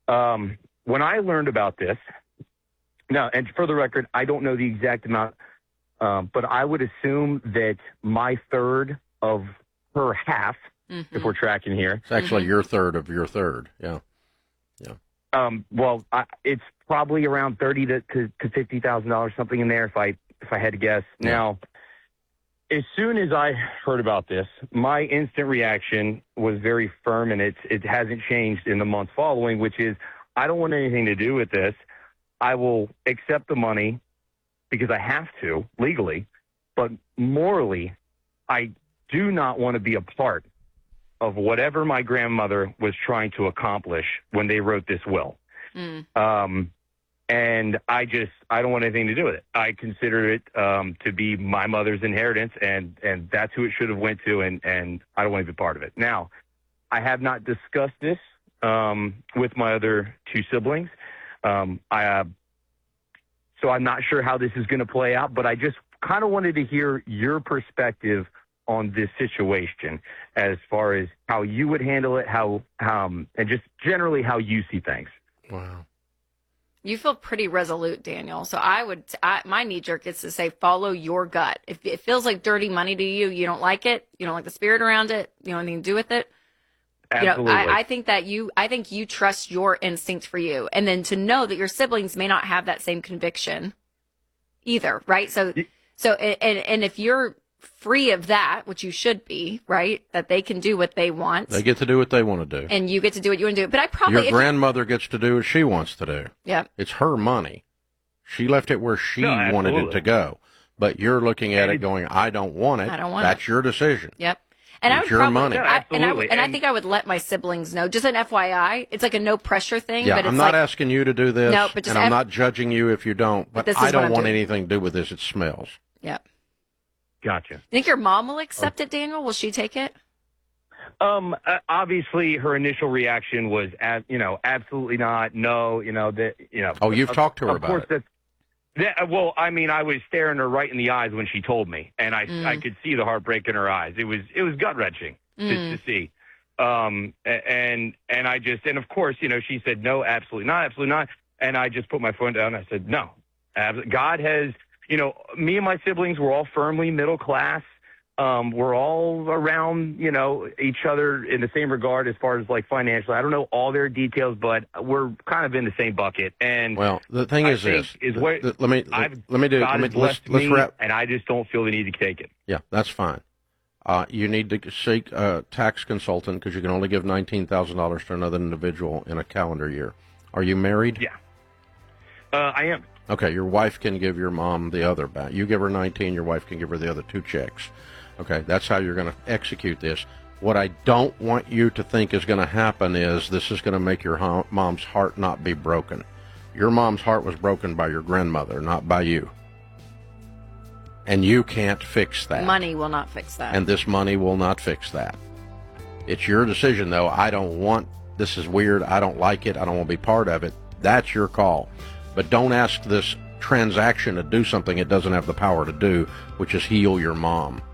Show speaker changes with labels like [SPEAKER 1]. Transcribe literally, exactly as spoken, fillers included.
[SPEAKER 1] Um, when I learned about this, now, and for the record, I don't know the exact amount, um, but I would assume that my third of her half, mm-hmm. if we're tracking here.
[SPEAKER 2] It's actually
[SPEAKER 1] mm-hmm.
[SPEAKER 2] your third of your third. Yeah. Yeah.
[SPEAKER 1] Um, well, I, it's probably around thirty to, to, to fifty thousand dollars, something in there, if I if I had to guess. Yeah. Now, as soon as I heard about this, my instant reaction was very firm, and it's it hasn't changed in the months following, which is I don't want anything to do with this. I will accept the money because I have to legally, but morally, I do not want to be a part of whatever my grandmother was trying to accomplish when they wrote this will. Mm. Um, and I just, I don't want anything to do with it. I consider it um, to be my mother's inheritance, and, and that's who it should have went to, and, and I don't want to be part of it. Now, I have not discussed this um, with my other two siblings. Um, I, uh, so I'm not sure how this is going to play out, but I just kind of wanted to hear your perspective on this situation as far as how you would handle it, how, um, and just generally how you see things.
[SPEAKER 2] Wow.
[SPEAKER 3] You feel pretty resolute, Daniel. So I would, I, my knee jerk is to say, follow your gut. If it feels like dirty money to you, you don't like it, you don't like the spirit around it, you don't have anything to do with it.
[SPEAKER 1] Absolutely.
[SPEAKER 3] You know, I, I think that you, I think you trust your instinct for you. And then to know that your siblings may not have that same conviction either. Right. So, so, and, and if you're free of that, which you should be, right? That they can do what they want.
[SPEAKER 2] They get to do what they want to do.
[SPEAKER 3] And you get to do what you want to do. But I probably...
[SPEAKER 2] Your grandmother gets to do what she wants to do.
[SPEAKER 3] Yeah.
[SPEAKER 2] It's her money. She left it where she
[SPEAKER 1] no,
[SPEAKER 2] wanted it to go. But you're looking at it going, I don't want it.
[SPEAKER 3] I don't want
[SPEAKER 2] That's
[SPEAKER 3] it.
[SPEAKER 2] your decision.
[SPEAKER 3] Yep. And
[SPEAKER 2] it's
[SPEAKER 3] I would
[SPEAKER 2] your
[SPEAKER 3] probably,
[SPEAKER 2] money.
[SPEAKER 3] I,
[SPEAKER 1] Yeah,
[SPEAKER 3] and, I, and,
[SPEAKER 1] and
[SPEAKER 3] I think I would let my siblings know. Just an F Y I. It's like a no pressure thing.
[SPEAKER 2] Yeah,
[SPEAKER 3] but it's
[SPEAKER 2] I'm not
[SPEAKER 3] like,
[SPEAKER 2] asking you to do this.
[SPEAKER 3] No, but just
[SPEAKER 2] and I'm
[SPEAKER 3] F-
[SPEAKER 2] not judging you if you don't. But,
[SPEAKER 3] but
[SPEAKER 2] I don't want
[SPEAKER 3] doing.
[SPEAKER 2] anything to do with this. It smells.
[SPEAKER 3] Yep.
[SPEAKER 1] Gotcha.
[SPEAKER 3] Think your mom will accept it, Daniel? Will she take it?
[SPEAKER 1] Um, uh, obviously, her initial reaction was, ab- you know, absolutely not. No, you know that, you know.
[SPEAKER 2] Oh, you've
[SPEAKER 1] of,
[SPEAKER 2] talked to her
[SPEAKER 1] of
[SPEAKER 2] about
[SPEAKER 1] course
[SPEAKER 2] it.
[SPEAKER 1] That's, that, well, I mean, I was staring her right in the eyes when she told me, and I,
[SPEAKER 3] Mm.
[SPEAKER 1] I could see the heartbreak in her eyes. It was, it was gut wrenching
[SPEAKER 3] Mm.
[SPEAKER 1] to, to see. Um, and and I just, and of course, you know, she said no, absolutely not, absolutely not. And I just put my phone down. And I said no. Ab- God has, you know, me and my siblings were all firmly middle class. Um, we're all around, you know, each other in the same regard as far as like financially. I don't know all their details, but we're kind of in the same bucket. And
[SPEAKER 2] well, the thing
[SPEAKER 1] I
[SPEAKER 2] is
[SPEAKER 1] think
[SPEAKER 2] this.
[SPEAKER 1] is
[SPEAKER 2] the,
[SPEAKER 1] what
[SPEAKER 2] the, let me
[SPEAKER 1] I've,
[SPEAKER 2] let me do.
[SPEAKER 1] God
[SPEAKER 2] Let me,
[SPEAKER 1] has
[SPEAKER 2] let's
[SPEAKER 1] blessed
[SPEAKER 2] let's
[SPEAKER 1] me,
[SPEAKER 2] wrap.
[SPEAKER 1] and I just don't feel the need to take it.
[SPEAKER 2] Yeah, that's fine. Uh, you need to seek a tax consultant because you can only give nineteen thousand dollars to another individual in a calendar year. Are you married?
[SPEAKER 1] Yeah, uh, I am.
[SPEAKER 2] Okay, your wife can give your mom the other back. You give her nineteen, your wife can give her the other two checks. Okay, that's how you're going to execute this. What I don't want you to think is going to happen is this is going to make your ho- mom's heart not be broken. Your mom's heart was broken by your grandmother, not by you. And you can't fix that.
[SPEAKER 3] Money will not fix that.
[SPEAKER 2] And this money will not fix that. It's your decision, though. I don't want, this is weird, I don't like it, I don't want to be part of it. That's your call. But don't ask this transaction to do something it doesn't have the power to do, which is heal your mom.